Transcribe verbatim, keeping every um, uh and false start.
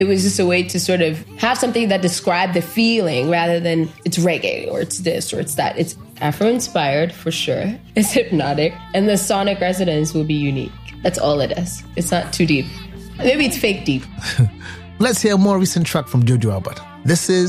It was just a way to sort of have something that described the feeling rather than it's reggae or it's this or it's that. It's Afro-inspired for sure. It's hypnotic. And the sonic resonance will be unique. That's all it is. It's not too deep. Maybe it's fake deep. Let's hear a more recent track from Jojo Albert. This is